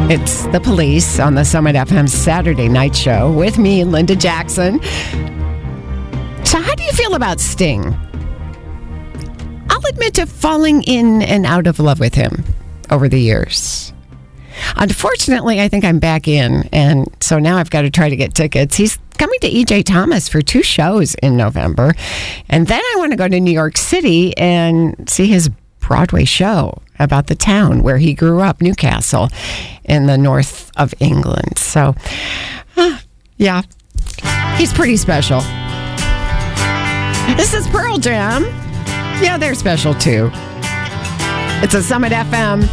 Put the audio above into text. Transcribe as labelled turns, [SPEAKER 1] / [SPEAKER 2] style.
[SPEAKER 1] It's The Police on the Summit FM Saturday night show with me, Linda Jackson. So how do you feel about Sting? I'll admit to falling in and out of love with him over the years. Unfortunately, I think I'm back in, and so now I've got to try to get tickets. He's coming to E.J. Thomas for 2 shows in November, and then I want to go to New York City and see his Broadway show about the town where he grew up, Newcastle, in the north of England. So, yeah, he's pretty special. This is Pearl Jam. Yeah, they're special too. It's a Summit FM